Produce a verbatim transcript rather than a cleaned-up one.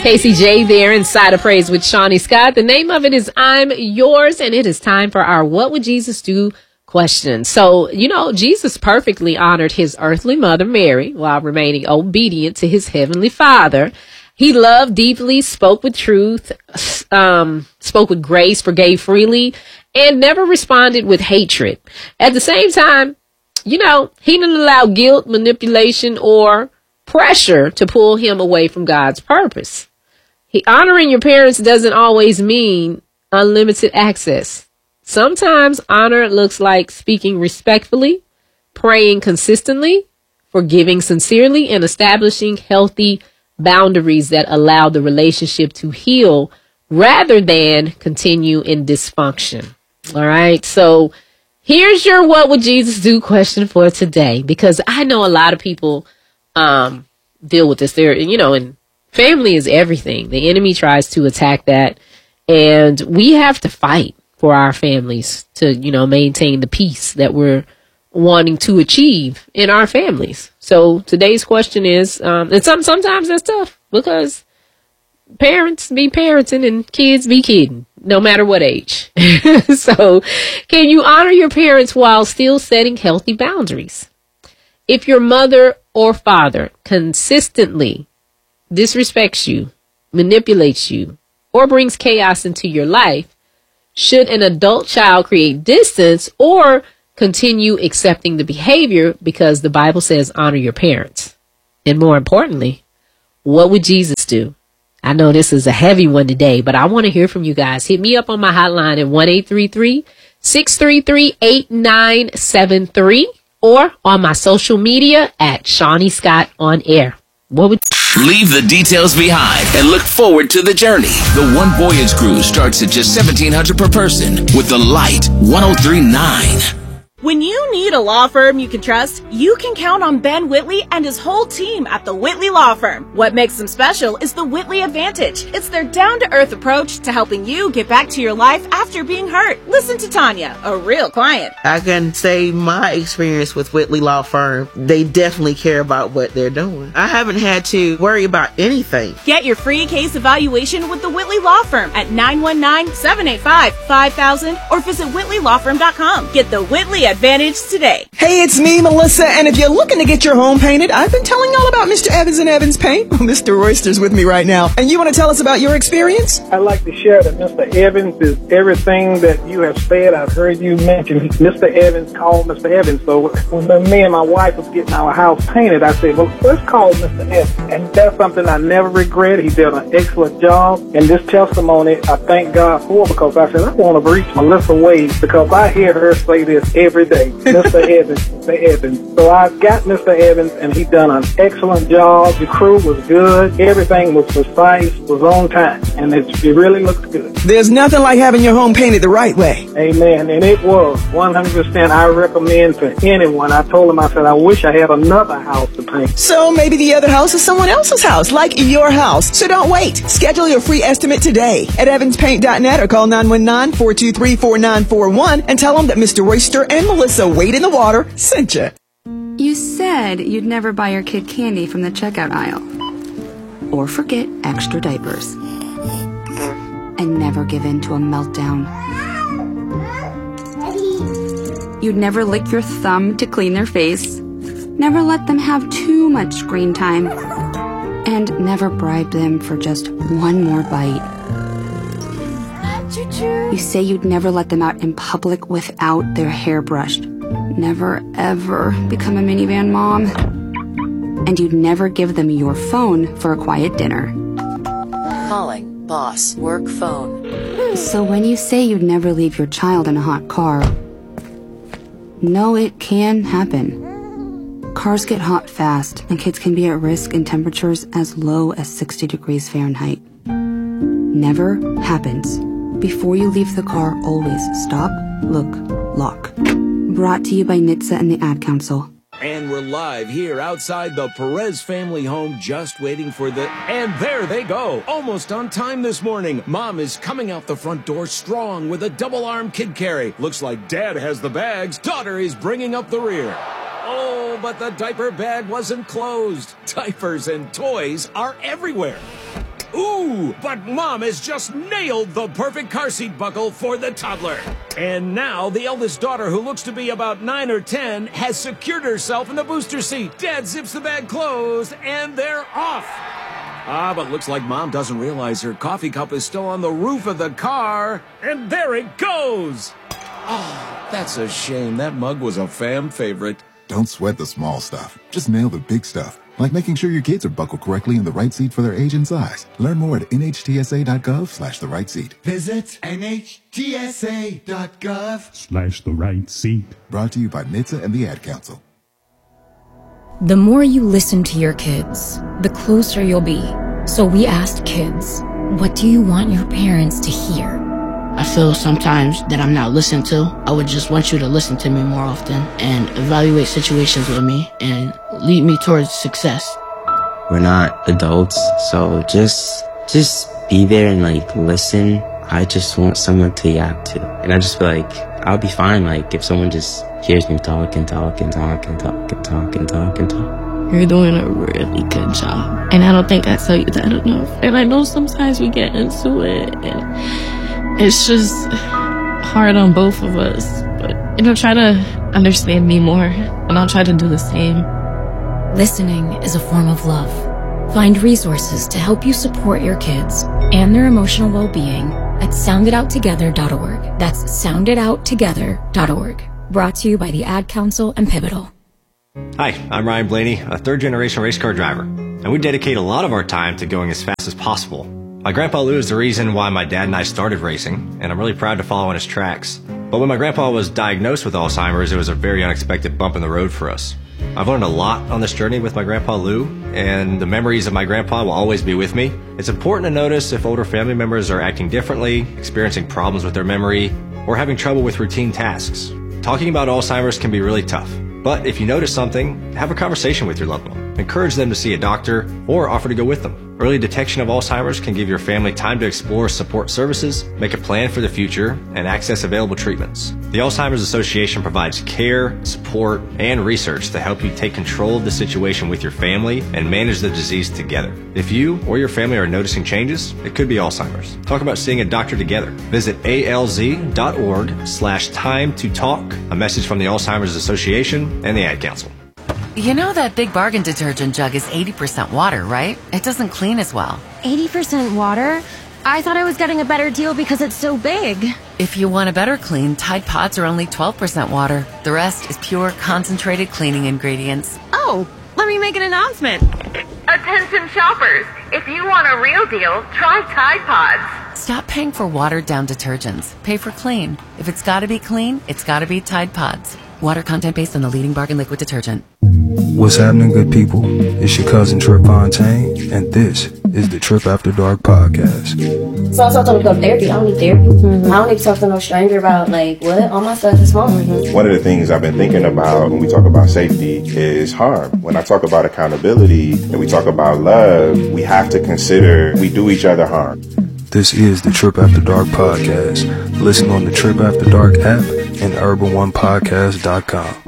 Casey J there inside of Praise with Shawnee Scott. The name of it is I'm Yours, and it is time for our What Would Jesus Do question. So, you know, Jesus perfectly honored his earthly mother, Mary, while remaining obedient to his heavenly Father. He loved deeply, spoke with truth, um, spoke with grace, forgave freely, and never responded with hatred. At the same time, you know, he didn't allow guilt, manipulation, or pressure to pull him away from God's purpose. He, honoring your parents doesn't always mean unlimited access. Sometimes honor looks like speaking respectfully, praying consistently, forgiving sincerely, and establishing healthy boundaries that allow the relationship to heal rather than continue in dysfunction. All right. So here's your What Would Jesus Do question for today, because I know a lot of people um, deal with this. They're, you know, and family is everything. The enemy tries to attack that, and we have to fight for our families to, you know, maintain the peace that we're wanting to achieve in our families. So today's question is, um, and some, sometimes that's tough because parents be parenting and kids be kidding, no matter what age. So can you honor your parents while still setting healthy boundaries? If your mother or father consistently disrespects you, manipulates you, or brings chaos into your life, should an adult child create distance or continue accepting the behavior because the Bible says honor your parents? And more importantly, what would Jesus do? I know this is a heavy one today, but I want to hear from you guys. Hit me up on my hotline at one eight three three, six three three, eight nine seven three or on my social media at Shawnee Scott on air. What would Leave the details behind and look forward to the journey. The One Voyage Cruise starts at just seventeen hundred dollars per person with the Light one oh three point nine. When you need a law firm you can trust, you can count on Ben Whitley and his whole team at the Whitley Law Firm. What makes them special is the Whitley Advantage. It's their down-to-earth approach to helping you get back to your life after being hurt. Listen to Tanya, a real client. I can say my experience with Whitley Law Firm, they definitely care about what they're doing. I haven't had to worry about anything. Get your free case evaluation with the Whitley Law Firm at nine one nine, seven eight five, five thousand or visit whitley law firm dot com. Get the Whitley Advantage today. Hey, it's me, Melissa, and if you're looking to get your home painted, I've been telling y'all about Mister Evans and Evans Paint. Mister Royster's with me right now, and you want to tell us about your experience? I'd like to share that Mister Evans is everything that you have said. I've heard you mention Mister Evans, call Mister Evans. So when me and my wife was getting our house painted, I said, well, let's call Mister Evans. And that's something I never regret. He did an excellent job. And this testimony, I thank God for, because I said, I want to reach Melissa Wade, because I hear her say this every day. Mister Evans, Mister Evans. So I got Mister Evans, and he done an excellent job. The crew was good. Everything was precise, was on time, and it, it really looks good. There's nothing like having your home painted the right way. Amen. And it was one hundred percent. I recommend to anyone. I told him, I said, I wish I had another house to paint. So maybe the other house is someone else's house, like your house. So don't wait. Schedule your free estimate today at evans paint dot net or call nine one nine, four two three, four nine four one and tell them that Mister Royster and Melissa Wade in the Water sent you. You said you'd never buy your kid candy from the checkout aisle. Or forget extra diapers. And never give in to a meltdown. You'd never lick your thumb to clean their face. Never let them have too much screen time. And never bribe them for just one more bite. You say you'd never let them out in public without their hair brushed. Never, ever become a minivan mom. And you'd never give them your phone for a quiet dinner. Calling boss work phone. So when you say you'd never leave your child in a hot car, no, it can happen. Cars get hot fast, and kids can be at risk in temperatures as low as sixty degrees Fahrenheit. Never happens. Before you leave the car, always stop, look, lock. Brought to you by N H T S A and the Ad Council. And we're live here outside the Perez family home, just waiting for the... And there they go, almost on time this morning. Mom is coming out the front door strong with a double-arm kid carry. Looks like Dad has the bags. Daughter is bringing up the rear. Oh, but the diaper bag wasn't closed. Diapers and toys are everywhere. Ooh, but Mom has just nailed the perfect car seat buckle for the toddler. And now the eldest daughter, who looks to be about nine or ten, has secured herself in the booster seat. Dad zips the bag closed, and they're off. Ah, but looks like Mom doesn't realize her coffee cup is still on the roof of the car. And there it goes. Oh, that's a shame. That mug was a fam favorite. Don't sweat the small stuff. Just nail the big stuff. Like making sure your kids are buckled correctly in the right seat for their age and size. Learn more at nhtsa.gov slash the right seat. Visit nhtsa.gov slash the right seat. Brought to you by N H T S A and the Ad Council. The more you listen to your kids, the closer you'll be. So we asked kids, what do you want your parents to hear? I feel sometimes that I'm not listened to. I would just want you to listen to me more often and evaluate situations with me and lead me towards success. We're not adults, so just just be there and like listen. I just want someone to yap to. And I just feel like I'll be fine like if someone just hears me talk and talk and talk and talk and talk and talk and talk. You're doing a really good job. And I don't think I tell you that enough. And I know sometimes we get into it and it's just hard on both of us, but you know, try to understand me more, and I'll try to do the same. Listening is a form of love. Find resources to help you support your kids and their emotional well-being at sound it out together dot org. That's sound it out together dot org. Brought to you by the Ad Council and Pivotal. Hi, I'm Ryan Blaney, a third-generation race car driver, and we dedicate a lot of our time to going as fast as possible. My grandpa Lou is the reason why my dad and I started racing, and I'm really proud to follow in his tracks. But when my grandpa was diagnosed with Alzheimer's, it was a very unexpected bump in the road for us. I've learned a lot on this journey with my grandpa Lou, and the memories of my grandpa will always be with me. It's important to notice if older family members are acting differently, experiencing problems with their memory, or having trouble with routine tasks. Talking about Alzheimer's can be really tough, but if you notice something, have a conversation with your loved one. Encourage them to see a doctor or offer to go with them. Early detection of Alzheimer's can give your family time to explore support services, make a plan for the future, and access available treatments. The Alzheimer's Association provides care, support, and research to help you take control of the situation with your family and manage the disease together. If you or your family are noticing changes, it could be Alzheimer's. Talk about seeing a doctor together. Visit alz.org slash time to talk. A message from the Alzheimer's Association and the Ad Council. You know that Big Bargain detergent jug is eighty percent water, right? It doesn't clean as well. eighty percent water? I thought I was getting a better deal because it's so big. If you want a better clean, Tide Pods are only twelve percent water. The rest is pure, concentrated cleaning ingredients. Oh, let me make an announcement. Attention shoppers, if you want a real deal, try Tide Pods. Stop paying for watered-down detergents. Pay for clean. If it's gotta be clean, it's gotta be Tide Pods. Water content based on the leading bargain liquid detergent. What's happening, good people? It's your cousin Trip Fontaine, and this is the Trip After Dark podcast. So I told them to go to therapy. I don't need therapy. Mm-hmm. I don't need to talk to no stranger about, like, what? All my stuff is small. Mm-hmm. One of the things I've been thinking about when we talk about safety is harm. When I talk about accountability and we talk about love, we have to consider we do each other harm. This is the Trip After Dark podcast. Listen on the Trip After Dark app and urban one podcast dot com.